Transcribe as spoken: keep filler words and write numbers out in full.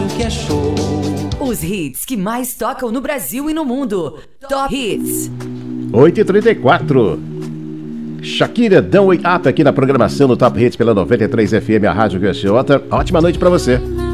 viagem que é show. Os hits que mais tocam no Brasil e no mundo. Top Hits. oito e trinta e quatro. Shakira, Don't Wake Up aqui na programação do Top Hits pela noventa e três F M, a rádio que é outra. Ótima noite pra você.